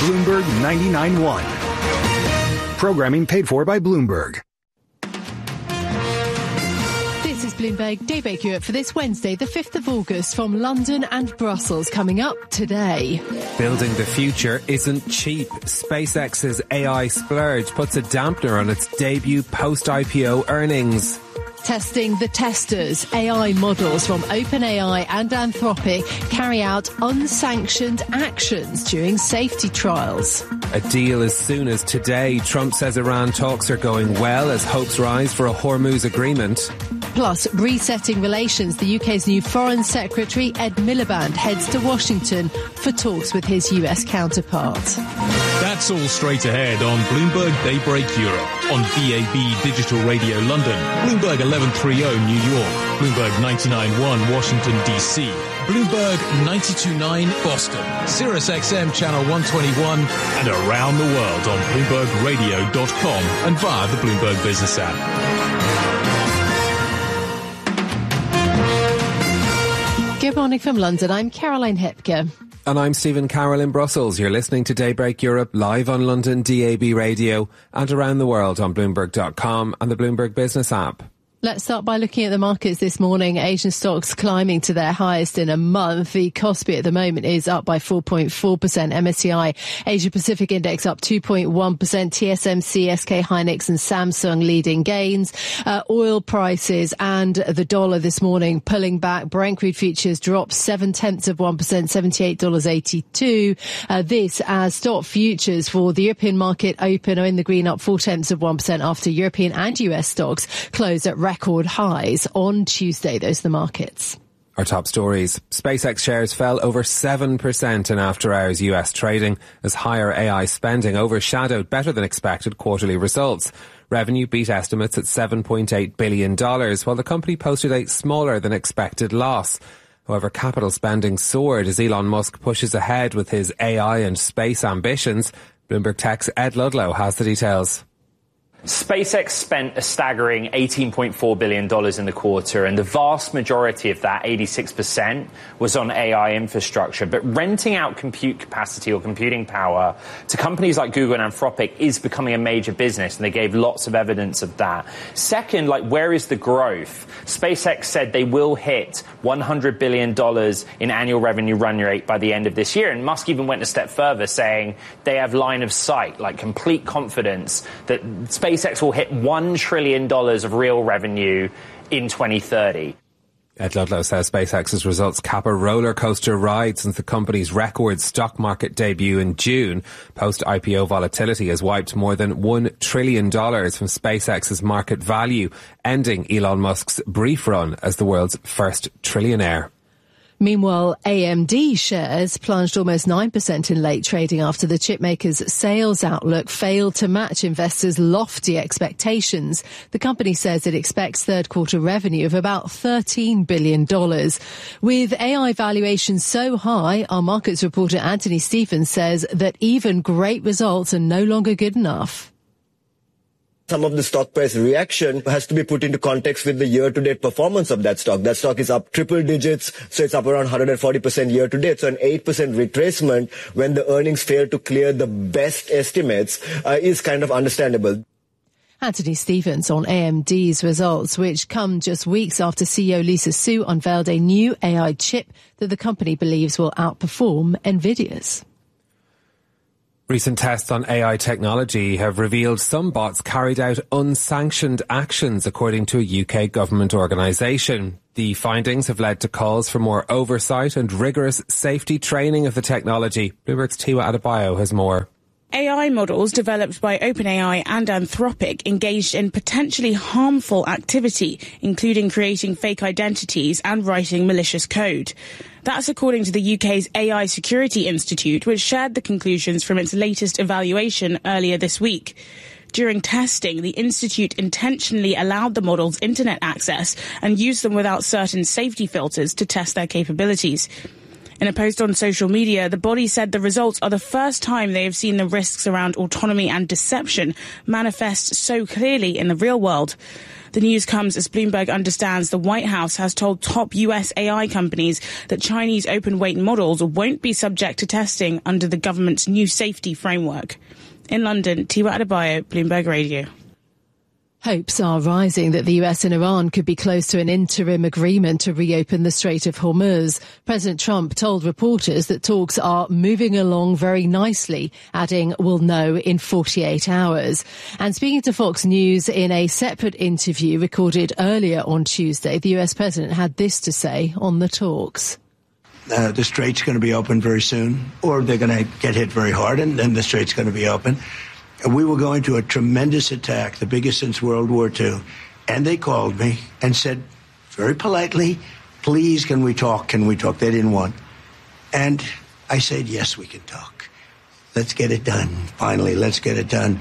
Bloomberg 99.1. Programming paid for by Bloomberg. This is Bloomberg Daybreak Europe for this Wednesday, the 5th of August, from London and Brussels. Coming up today. Building the future isn't cheap. SpaceX's AI splurge puts a dampener on its debut post-IPO earnings. Testing the testers. AI models from OpenAI and Anthropic carry out unsanctioned actions during safety trials. A deal as soon as today. Trump says Iran talks are going well as hopes rise for a Hormuz agreement. Plus, resetting relations. The UK's new Foreign Secretary, Ed Miliband, heads to Washington for talks with his US counterpart. That's all straight ahead on Bloomberg Daybreak Europe, on DAB Digital Radio London, Bloomberg 1130 New York, Bloomberg 99.1 Washington DC, Bloomberg 92.9 Boston, Sirius XM Channel 121, and around the world on BloombergRadio.com and via the Bloomberg Business app. Good morning from London. I'm Caroline Hepker. And I'm Stephen Carroll in Brussels. You're listening to Daybreak Europe live on London DAB Radio and around the world on Bloomberg.com and the Bloomberg Business app. Let's start by looking at the markets this morning. Asian stocks climbing to their highest in a month. The Kospi at the moment is up by 4.4%. MSCI Asia Pacific Index up 2.1%. TSMC, SK Hynix and Samsung leading gains. Oil prices and the dollar this morning pulling back. Brent crude futures dropped 0.7%, $78.82. This as stock futures for the European market open are in the green, up 0.4% after European and US stocks closed at record highs on Tuesday. Those are the markets. Our top stories. SpaceX shares fell over 7% in after-hours US trading as higher AI spending overshadowed better than expected quarterly results. Revenue beat estimates at $7.8 billion, while the company posted a smaller than expected loss. However, capital spending soared as Elon Musk pushes ahead with his AI and space ambitions. Bloomberg Tech's Ed Ludlow has the details. SpaceX spent a staggering $18.4 billion in the quarter, and the vast majority of that, 86%, was on AI infrastructure. But renting out compute capacity or computing power to companies like Google and Anthropic is becoming a major business, and they gave lots of evidence of that. Second, where is the growth? SpaceX said they will hit $100 billion in annual revenue run rate by the end of this year, and Musk even went a step further, saying they have line of sight, complete confidence that SpaceX will hit $1 trillion of real revenue in 2030. Ed Ludlow says SpaceX's results cap a roller coaster ride since the company's record stock market debut in June. Post-IPO volatility has wiped more than $1 trillion from SpaceX's market value, ending Elon Musk's brief run as the world's first trillionaire. Meanwhile, AMD shares plunged almost 9% in late trading after the chipmaker's sales outlook failed to match investors' lofty expectations. The company says it expects third quarter revenue of about $13 billion. With AI valuations so high, our markets reporter Anthony Stephens says that even great results are no longer good enough. Some of the stock price reaction has to be put into context with the year-to-date performance of that stock. That stock is up triple digits, so it's up around 140% year-to-date. So an 8% retracement when the earnings fail to clear the best estimates is kind of understandable. Anthony Stephens on AMD's results, which come just weeks after CEO Lisa Su unveiled a new AI chip that the company believes will outperform NVIDIA's. Recent tests on AI technology have revealed some bots carried out unsanctioned actions, according to a UK government organisation. The findings have led to calls for more oversight and rigorous safety training of the technology. Bloomberg's Tiwa Adebayo has more. AI models developed by OpenAI and Anthropic engaged in potentially harmful activity, including creating fake identities and writing malicious code. That's according to the UK's AI Security Institute, which shared the conclusions from its latest evaluation earlier this week. During testing, the institute intentionally allowed the models internet access and used them without certain safety filters to test their capabilities. In a post on social media, the body said the results are the first time they have seen the risks around autonomy and deception manifest so clearly in the real world. The news comes as Bloomberg understands the White House has told top US AI companies that Chinese open weight models won't be subject to testing under the government's new safety framework. In London, Tiwa Adebayo, Bloomberg Radio. Hopes are rising that the US and Iran could be close to an interim agreement to reopen the Strait of Hormuz. President Trump told reporters that talks are moving along very nicely, adding, "We'll know in 48 hours. And speaking to Fox News in a separate interview recorded earlier on Tuesday, the US president had this to say on the talks. The strait's going to be open very soon, or they're going to get hit very hard, and then the strait's going to be open. We were going to a tremendous attack, the biggest since World War II. And they called me and said, very politely, please, can we talk? Can we talk? They didn't want. And I said, yes, we can talk. Let's get it done. Finally, let's get it done.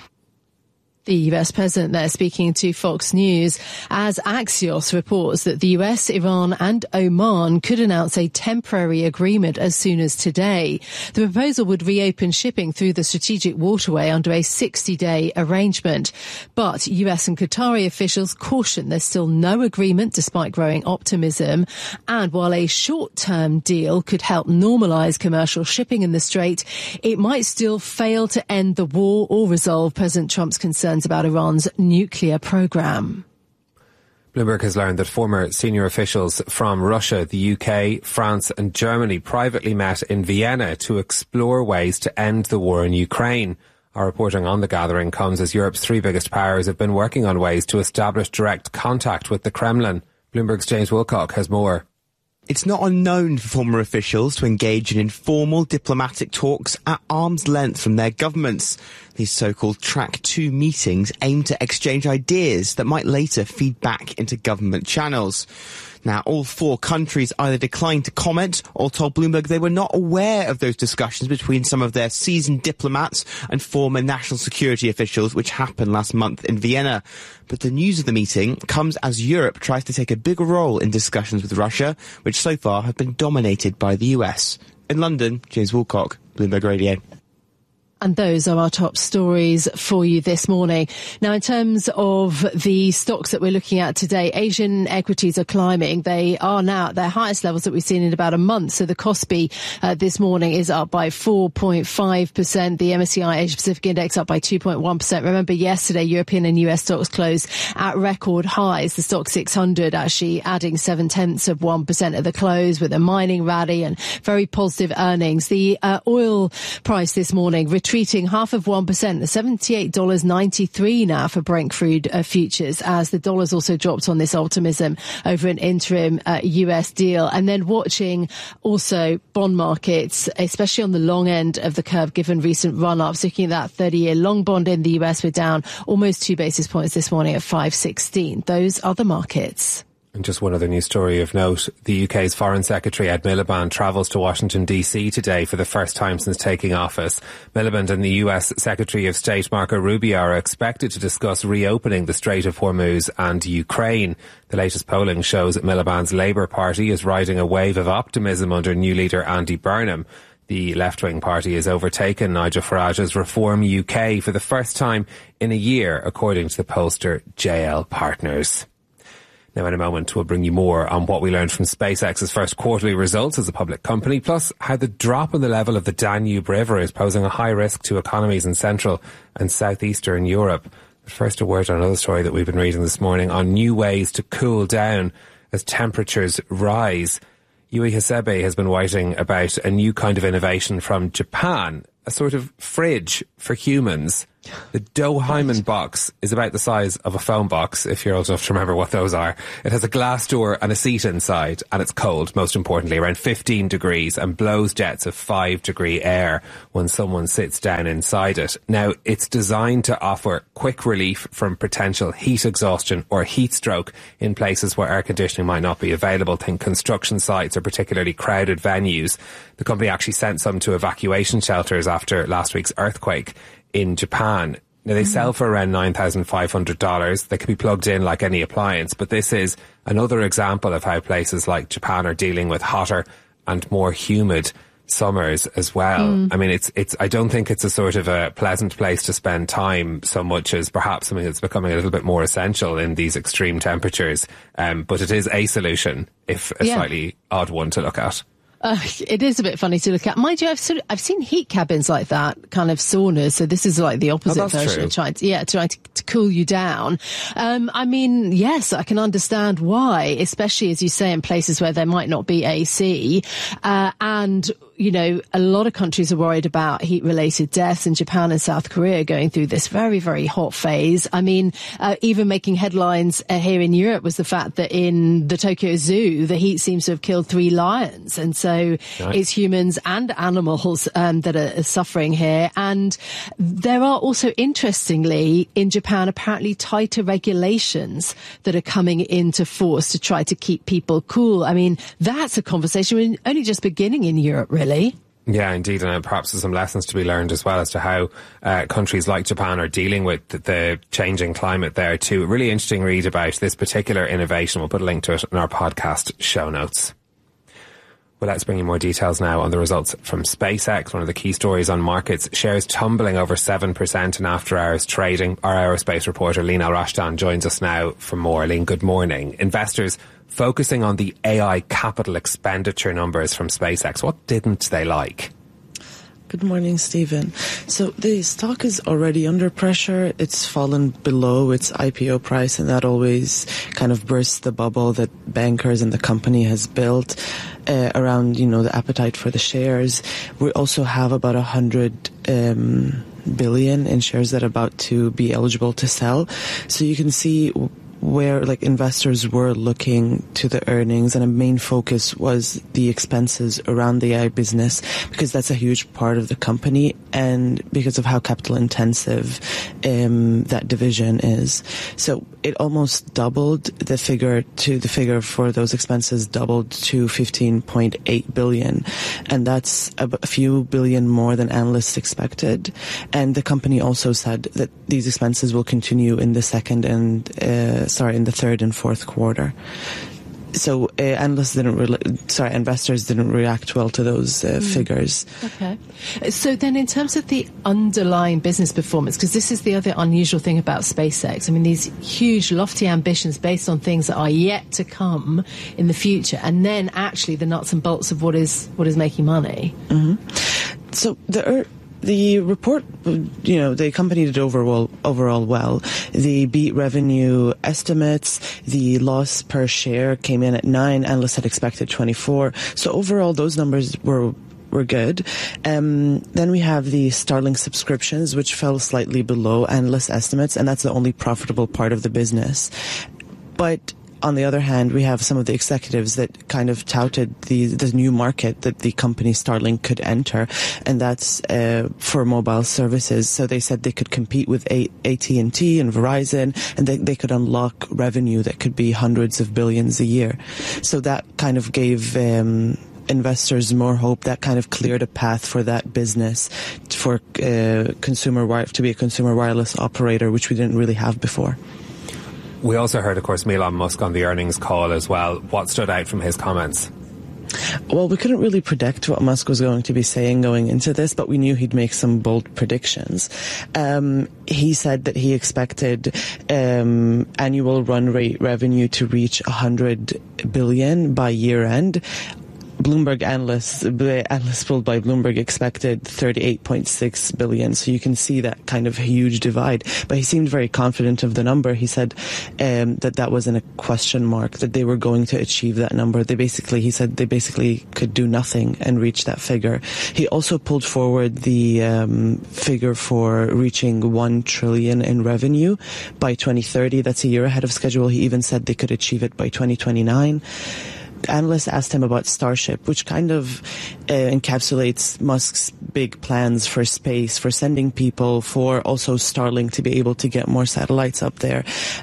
The US president there speaking to Fox News as Axios reports that the US, Iran and Oman could announce a temporary agreement as soon as today. The proposal would reopen shipping through the strategic waterway under a 60-day arrangement. But US and Qatari officials caution there's still no agreement despite growing optimism. And while a short-term deal could help normalise commercial shipping in the Strait, it might still fail to end the war or resolve President Trump's concerns about Iran's nuclear program. Bloomberg has learned that former senior officials from Russia, the UK, France and Germany privately met in Vienna to explore ways to end the war in Ukraine. Our reporting on the gathering comes as Europe's three biggest powers have been working on ways to establish direct contact with the Kremlin. Bloomberg's James Wilcock has more. It's not unknown for former officials to engage in informal diplomatic talks at arm's length from their governments. These so-called Track 2 meetings aim to exchange ideas that might later feed back into government channels. Now, all four countries either declined to comment or told Bloomberg they were not aware of those discussions between some of their seasoned diplomats and former national security officials, which happened last month in Vienna. But the news of the meeting comes as Europe tries to take a bigger role in discussions with Russia, which so far have been dominated by the US. In London, James Wilcock, Bloomberg Radio. And those are our top stories for you this morning. Now, in terms of the stocks that we're looking at today, Asian equities are climbing. They are now at their highest levels that we've seen in about a month. So the Kospi this morning is up by 4.5%. The MSCI Asia Pacific Index up by 2.1%. Remember, yesterday, European and US stocks closed at record highs. The Stoxx 600 actually adding 0.7% at the close with a mining rally and very positive earnings. The oil price this morning retreating 0.5%, $78.93 now for Brent crude futures, as the dollar's also dropped on this optimism over an interim US deal. And then watching also bond markets, especially on the long end of the curve, given recent run-ups. Looking at that 30-year long bond in the US, we're down almost 2 basis points this morning at 5.16. Those are the markets. And just one other news story of note. The UK's Foreign Secretary Ed Miliband travels to Washington DC today for the first time since taking office. Miliband and the US Secretary of State Marco Rubio are expected to discuss reopening the Strait of Hormuz and Ukraine. The latest polling shows that Miliband's Labour Party is riding a wave of optimism under new leader Andy Burnham. The left-wing party has overtaken Nigel Farage's Reform UK for the first time in a year, according to the pollster JL Partners. Now, in a moment, we'll bring you more on what we learned from SpaceX's first quarterly results as a public company, plus how the drop in the level of the Danube River is posing a high risk to economies in Central and Southeastern Europe. But first, a word on another story that we've been reading this morning on new ways to cool down as temperatures rise. Yui Hasebe has been writing about a new kind of innovation from Japan, a sort of fridge for humans. The Dohyman box is about the size of a phone box, if you're old enough to remember what those are. It has a glass door and a seat inside, and it's cold, most importantly, around 15 degrees, and blows jets of 5-degree air when someone sits down inside it. Now, it's designed to offer quick relief from potential heat exhaustion or heat stroke in places where air conditioning might not be available. Think construction sites or particularly crowded venues. The company actually sent some to evacuation shelters after last week's earthquake in Japan. Now, they sell for around $9,500. They can be plugged in like any appliance, but this is another example of how places like Japan are dealing with hotter and more humid summers as well. I mean, I don't think it's a sort of a pleasant place to spend time so much as perhaps something that's becoming a little bit more essential in these extreme temperatures. But it is a solution, if a slightly odd one to look at. It is a bit funny to look at. Mind you, I've seen heat cabins like that, kind of saunas. So this is like the opposite version of trying to cool you down. I mean, yes, I can understand why, especially as you say in places where there might not be AC, and you know, a lot of countries are worried about heat-related deaths, in Japan and South Korea going through this very, very hot phase. I mean, even making headlines here in Europe was the fact that in the Tokyo Zoo, the heat seems to have killed 3 lions. And so it's humans and animals that are suffering here. And there are also, interestingly, in Japan, apparently tighter regulations that are coming into force to try to keep people cool. I mean, that's a conversation we're only just beginning in Europe, really. Yeah, indeed, and perhaps there's some lessons to be learned as well as to how countries like Japan are dealing with the changing climate there too. A really interesting read about this particular innovation. We'll put a link to it in our podcast show notes. Well, let's bring you more details now on the results from SpaceX, one of the key stories on markets. Shares tumbling over 7% in after-hours trading. Our aerospace reporter, Leen Al-Rashdan, joins us now for more. Leen, good morning. Investors focusing on the AI capital expenditure numbers from SpaceX. What didn't they like? Good morning, Stephen. So the stock is already under pressure. It's fallen below its IPO price, and that always kind of bursts the bubble that bankers and the company has built around, you know, the appetite for the shares. We also have about 100 billion in shares that are about to be eligible to sell. So you can see where like investors were looking to the earnings, and a main focus was the expenses around the AI business, because that's a huge part of the company and because of how capital intensive that division is. So it almost doubled the figure for those expenses, doubled to 15.8 billion. And that's a few billion more than analysts expected. And the company also said that these expenses will continue in the in the third and fourth quarter. So investors didn't react well to those figures. Okay. So then in terms of the underlying business performance, because this is the other unusual thing about SpaceX, I mean, these huge, lofty ambitions based on things that are yet to come in the future, and then actually the nuts and bolts of what is making money. Mm-hmm. So the report, you know, the company did overall well. They beat revenue estimates. The loss per share came in at 9. Analysts had expected 24. So overall, those numbers were good. Then we have the Starlink subscriptions, which fell slightly below analyst estimates, and that's the only profitable part of the business. But on the other hand, we have some of the executives that kind of touted the new market that the company Starlink could enter, and that's for mobile services. So they said they could compete with AT&T and Verizon, and they could unlock revenue that could be hundreds of billions a year. So that kind of gave investors more hope. That kind of cleared a path for that business for to be a consumer wireless operator, which we didn't really have before. We also heard, of course, Elon Musk on the earnings call as well. What stood out from his comments? Well, we couldn't really predict what Musk was going to be saying going into this, but we knew he'd make some bold predictions. He said that he expected annual run rate revenue to reach 100 billion by year end. Bloomberg analysts pulled by Bloomberg expected 38.6 billion. So you can see that kind of huge divide. But he seemed very confident of the number. He said that wasn't a question mark, that they were going to achieve that number. He said they basically could do nothing and reach that figure. He also pulled forward the figure for reaching 1 trillion in revenue by 2030. That's a year ahead of schedule. He even said they could achieve it by 2029. Analysts asked him about Starship, which kind of encapsulates Musk's big plans for space, for sending people, for also Starlink to be able to get more satellites up there.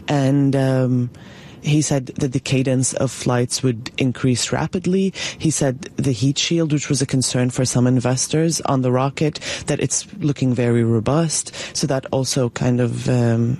And he said that the cadence of flights would increase rapidly. He said the heat shield, which was a concern for some investors on the rocket, that it's looking very robust. So that also kind of